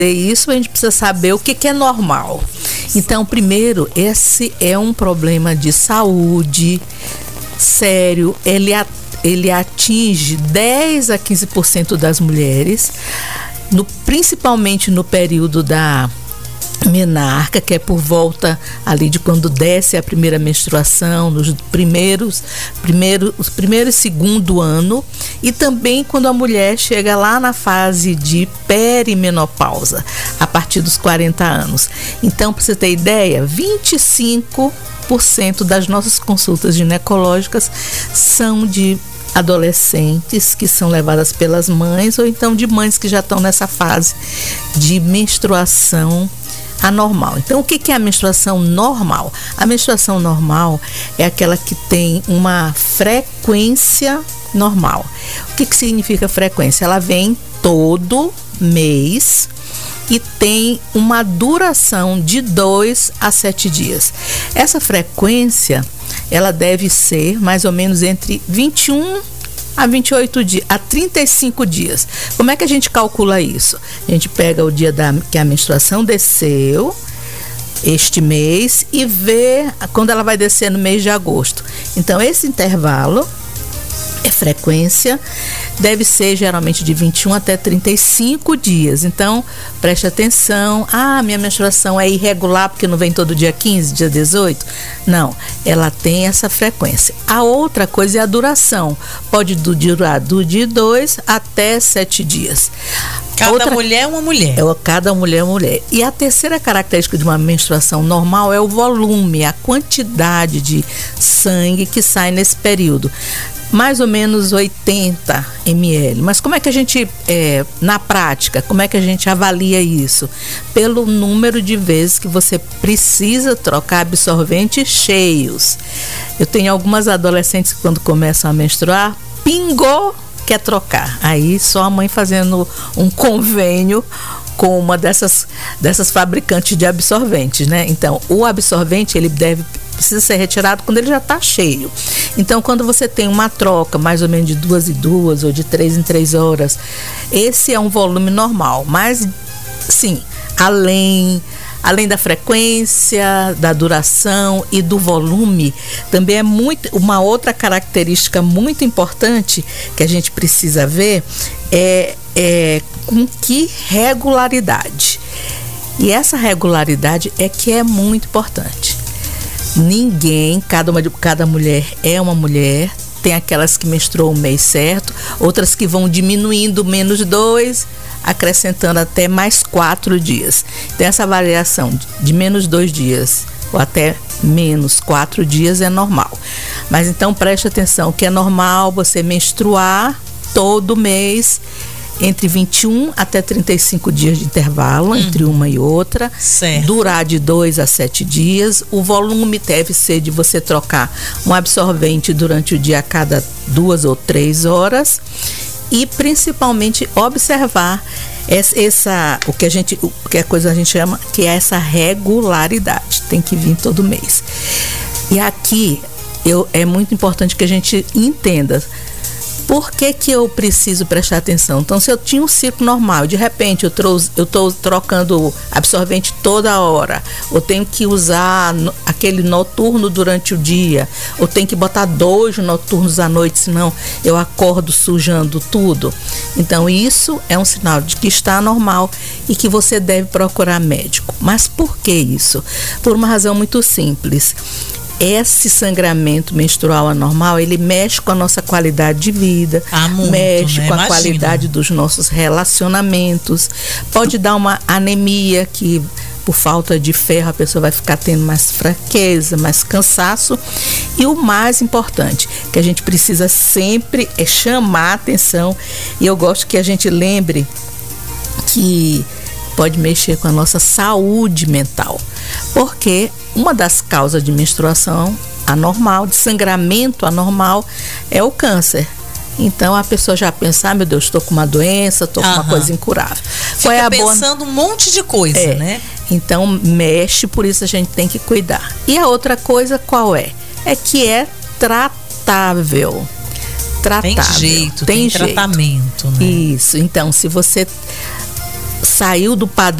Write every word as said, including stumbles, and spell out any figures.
isso, a gente precisa saber o que, que é normal. Então, primeiro, esse é um problema de saúde sério. Ele, ele atinge dez a quinze por cento das mulheres, no, principalmente no período da menarca, que é por volta ali de quando desce a primeira menstruação, nos primeiros, primeiro, os primeiros e segundo ano, e também quando a mulher chega lá na fase de perimenopausa, a partir dos quarenta anos. Então, para você ter ideia, vinte e cinco por cento das nossas consultas ginecológicas são de adolescentes que são levadas pelas mães, ou então de mães que já estão nessa fase de menstruação anormal. Então, o que é a menstruação normal? A menstruação normal é aquela que tem uma frequência normal. O que, que significa frequência? Ela vem todo mês e tem uma duração de dois a sete dias. Essa frequência, ela deve ser mais ou menos entre vinte e um a vinte e oito dias, a trinta e cinco dias. Como é que a gente calcula isso? A gente pega o dia da, que a menstruação desceu este mês e vê quando ela vai descer no mês de agosto. Então, esse intervalo é frequência, deve ser geralmente de vinte e um até trinta e cinco dias. Então, preste atenção. Ah, minha menstruação é irregular porque não vem todo dia quinze, dia dezoito? Não, ela tem essa frequência. A outra coisa é a duração. Pode durar do dia dois até sete dias. Cada outra, mulher é uma mulher. É, cada mulher é uma mulher. E a terceira característica de uma menstruação normal é o volume, a quantidade de sangue que sai nesse período. Mais ou menos oitenta mililitros. Mas como é que a gente, é, na prática, como é que a gente avalia isso? Pelo número de vezes que você precisa trocar absorventes cheios. Eu tenho algumas adolescentes que quando começam a menstruar, pingou, quer trocar. Aí só a mãe fazendo um convênio com uma dessas, dessas fabricantes de absorventes, né? Então, o absorvente, ele deve precisa ser retirado quando ele já está cheio. Então, quando você tem uma troca mais ou menos de duas em duas ou de três em três horas, esse é um volume normal. Mas, sim, além, além da frequência, da duração e do volume, também é muito, uma outra característica muito importante que a gente precisa ver é, é com que regularidade. E essa regularidade é que é muito importante. Ninguém, cada, uma, cada mulher é uma mulher. Tem aquelas que menstruam o mês certo, outras que vão diminuindo menos dois, acrescentando até mais quatro dias. Tem essa variação de menos dois dias ou até menos quatro dias é normal. Mas então preste atenção que é normal você menstruar todo mês entre vinte e um até trinta e cinco dias de intervalo, hum. entre uma e outra. Certo. Durar de dois a sete dias. O volume deve ser de você trocar um absorvente durante o dia a cada duas ou três horas. E principalmente observar essa, essa o que a gente, o que a coisa a gente chama, que é essa regularidade. Tem que vir todo mês. E aqui eu, é muito importante que a gente entenda. Por que que eu preciso prestar atenção? Então, se eu tinha um ciclo normal, de repente eu trouxe, eu estou trocando absorvente toda hora, ou tenho que usar no, aquele noturno durante o dia, ou tenho que botar dois noturnos à noite, senão eu acordo sujando tudo. Então, isso é um sinal de que está normal e que você deve procurar médico. Mas por que isso? Por uma razão muito simples. Esse sangramento menstrual anormal, ele mexe com a nossa qualidade de vida, ah, muito, mexe né? com a Imagina. qualidade dos nossos relacionamentos, pode dar uma anemia que por falta de ferro a pessoa vai ficar tendo mais fraqueza, mais cansaço. E o mais importante, que a gente precisa sempre é chamar a atenção, e eu gosto que a gente lembre que pode mexer com a nossa saúde mental, porque uma das causas de menstruação anormal, de sangramento anormal, é o câncer. Então a pessoa já pensa, ah, meu Deus, estou com uma doença, estou com uma coisa incurável. Fica Qual é a pensando boa... um monte de coisa, é. né? Então mexe, por isso a gente tem que cuidar. E a outra coisa qual é? É que é tratável. Tratável. Tem jeito, tem, tem jeito. tratamento, né? Isso. Então, se você saiu do padrão